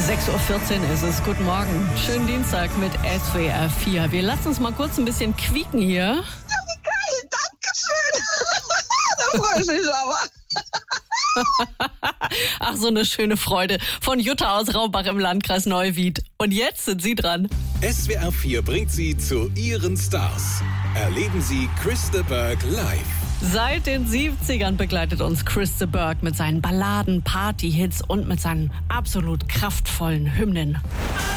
6.14 Uhr ist es. Guten Morgen. Schönen Dienstag mit SWR 4. Wir lassen uns mal kurz ein bisschen quieken hier. Ja, wie geil. Dankeschön. Da freue ich mich aber. Ach, so eine schöne Freude. Von Jutta aus Raubach im Landkreis Neuwied. Und jetzt sind Sie dran. SWR 4 bringt Sie zu Ihren Stars. Erleben Sie Chris de Burgh live. Seit den 70ern begleitet uns Chris de Burgh mit seinen Balladen, Party-Hits und mit seinen absolut kraftvollen Hymnen.